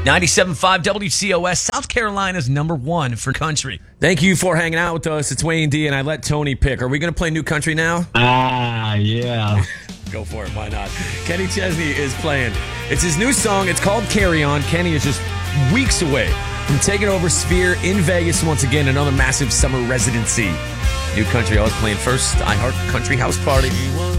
97.5 WCOS, South Carolina's number one for country. Thank you for hanging out with us. It's Wayne D, and I let Tony pick. Are we going to play New Country now? Yeah. Go for it. Why not? Kenny Chesney is playing. It's his new song. It's called Carry On. Kenny is just weeks away from taking over Sphere in Vegas once again, another massive summer residency. New Country always playing first. iHeart Country House Party.